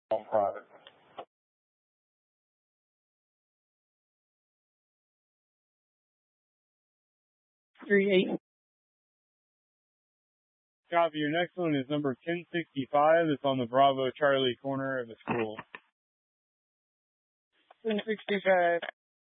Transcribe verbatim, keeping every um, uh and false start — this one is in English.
on private. Three eight. Copy. Your next one is number ten sixty-five. It's on the Bravo Charlie corner of the school. ten sixty-five.